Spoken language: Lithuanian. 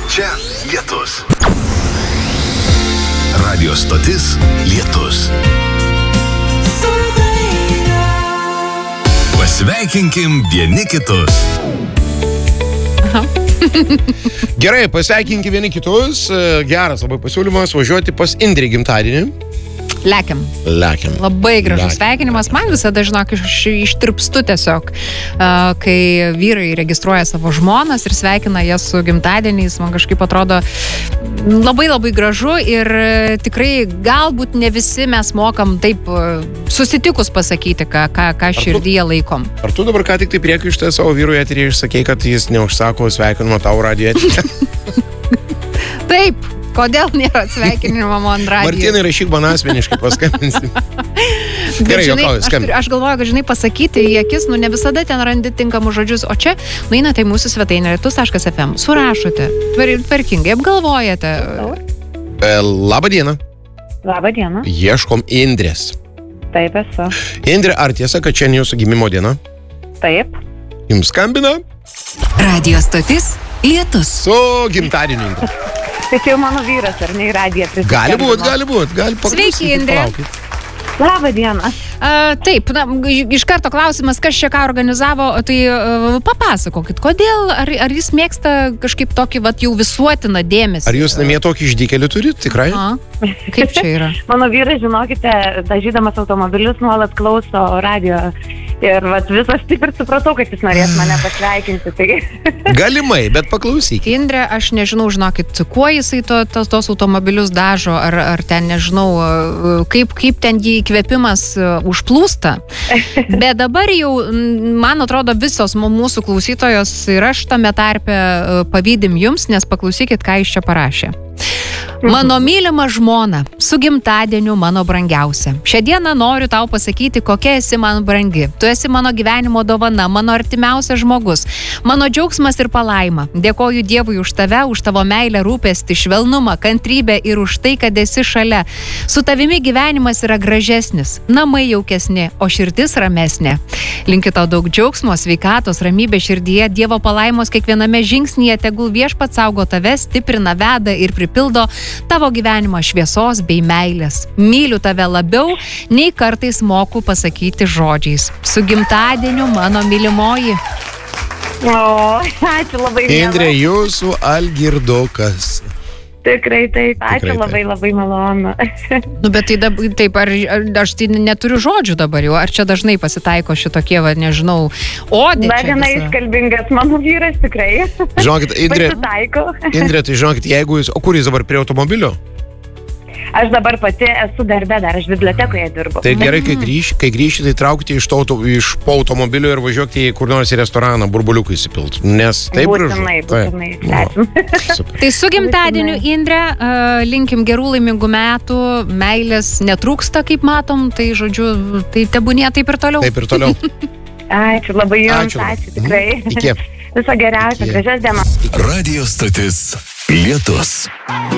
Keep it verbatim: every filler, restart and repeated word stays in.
Čia Lietus. Radio stotis Lietus. Pasveikinkim vieni kitus. Aha. Gerai, pasveikinkim vieni kitus. Geras labai pasiūlymas važiuoti pas Indrę gimtadienį. Lekiam. Lekiam. Labai gražus Lekiam. sveikinimas. Man visada, žinok, iš, ištirpstu tiesiog, uh, kai vyrai registruoja savo žmonas ir sveikina jas su gimtadieniais. Man kažkaip atrodo labai labai gražu ir uh, tikrai galbūt ne visi mes mokam taip uh, susitikus pasakyti, ką, ką, ką širdyje laikom. Ar tu dabar ką tik tai priekaištą savo vyrui eterį išsakei, kad jis neužsako sveikinimo tau radijo eterį? Taip. Kodėl nėra sveikinimo man radijo? Martynai, rašyk man asmeniškai, paskambinsim. Gerai, juokauju, skambin. Aš, aš galvoju, kad, žinai, pasakyti į akis, nu ne visada ten randi tinkamus žodžius, o čia nueinate į mūsų svetainę lietus taškas ef em, surašote, tvarkingai apgalvojate. E, labą dieną. Labą dieną. Ieškom Indrės. Taip esu. Indrė, ar tiesa, kad šiandien jūsų gimimo diena? Taip. Jums skambina? Radio stotis Lietus. Su gimtadieniu, Indrė. Tai čia jau mano vyras, ar ne į radiją prisiskambino? Gali būt, gali būt. Gali Sveiki, Indrė. Labą dieną. Uh, taip, na, iš karto klausimas, kas čia ką organizavo, tai uh, papasakokit, kodėl, ar, ar jis mėgsta kažkaip tokį vat, jau visuotiną dėmesį? Ar jūs namie tokį išdykėlį turit, tikrai? A, kaip čia yra? Mano vyras, žinokite, dažydamas automobilius nuolat klauso radio. Ir vat, visas taip ir supratau, kad jis norės mane pasveikinti. Tai... Galimai, bet paklausyk. Indrė, aš nežinau, žinokit, kuo jisai to, to, tos automobilius dažo, ar, ar ten, nežinau, kaip, kaip ten jį įkvėpimas užplūsta. Bet dabar jau, man atrodo, visos mūsų klausytojos ir aš tame tarpe pavydim jums, nes paklausykit, ką jis čia parašė. Mano mylima žmona, su gimtadieniu mano brangiausia. Šią dieną noriu tau pasakyti, kokia esi man brangi. Tu esi mano gyvenimo dovana, mano artimiausias žmogus, mano džiaugsmas ir palaima. Dėkoju Dievui už tave, už tavo meilę, rūpestį, švelnumą, kantrybę ir už tai, kad esi šalia. Su tavimi gyvenimas yra gražesnis, namai jaukesni, o širdis ramesnė. Linkiu tau daug džiaugsmo, sveikatos, ramybės širdyje, Dievo palaimos kiekviename žingsnyje, tegul viešpats saugo tave, stiprina, veda ir pripildo tavo gyvenimą šviesos bei meilės. Myliu tave labiau, nei kartais moku pasakyti žodžiais. Su gimtadieniu, mano mylimoji. O, ačiū labai. Indrė, jūsų Algirdukas. Tikrai taip, ačiū Tikrai labai, taip. labai malonu. Nu, bet tai dab, taip, ar, ar aš tai neturiu žodžių dabar jau, ar čia dažnai pasitaiko šitokie, va, nežinau, odė Dar čia viena visa? iškalbingas mano vyras, tikrai. Žinokit, Indrė, Pasitaiko. Indrė, tai žinokit, jeigu jūs, o kur jūs dabar prie automobilio? Aš dabar pati esu darbe, dar aš bibliotekoje dirbu. Tai gerai, kai grįši, kai grįši, tai traukite iš, to, iš po automobilio ir važiuokite į kur nors į restoraną burbuliukų įsipilt. Nes taip gražu. Būtinai, Taip. būtinai. Nu, Ačiū. super. Tai su gimtadieniu, Indrė, uh, linkim gerų laimingų metų, meilės netrūksta, kaip matom, tai žodžiu, tai tebūnie taip ir toliau. Taip ir toliau. Ačiū labai jums, Ačiū. ačiū, ačiū tikrai. Iki. Viso geriausio, Iki. gražios dienos. Radio stotis Lietus.